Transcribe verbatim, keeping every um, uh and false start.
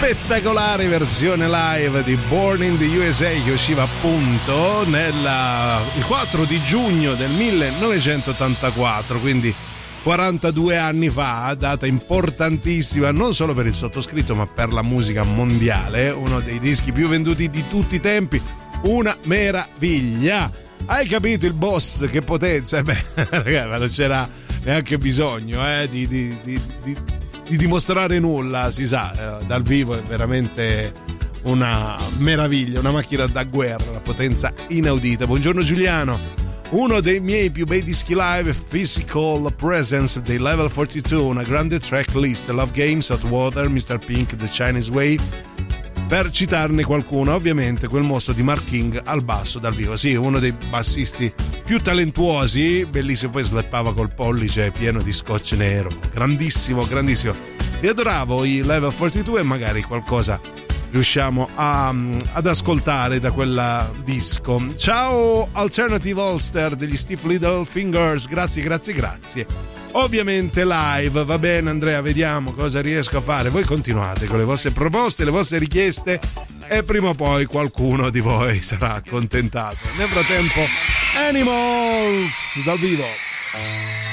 spettacolare versione live di Born in the U S A che usciva appunto nella, il quattro di giugno del millenovecentottantaquattro, quindi quarantadue anni fa, data importantissima non solo per il sottoscritto ma per la musica mondiale, uno dei dischi più venduti di tutti i tempi, una meraviglia. Hai capito il boss che potenza? Beh, ragazzi, non c'era neanche bisogno eh, di, di, di, di, di dimostrare nulla, si sa, dal vivo è veramente una meraviglia, una macchina da guerra, una potenza inaudita. Buongiorno Giuliano. Uno dei miei più bei dischi live è Physical Presence dei Level quarantadue, una grande tracklist, Love Games, Hot Water, mister Pink, The Chinese Way, per citarne qualcuno. Ovviamente quel mostro di Mark King al basso dal vivo, sì, uno dei bassisti più talentuosi, bellissimo, poi slappava col pollice pieno di scotch nero, grandissimo, grandissimo. Li adoravo i Level quarantadue e magari qualcosa riusciamo a, ad ascoltare da quella disco. Ciao Alternative Ulster degli Stiff Little Fingers, grazie, grazie, grazie. Ovviamente live, va bene Andrea, vediamo cosa riesco a fare. Voi continuate con le vostre proposte, le vostre richieste e prima o poi qualcuno di voi sarà accontentato. Nel frattempo Animals dal vivo.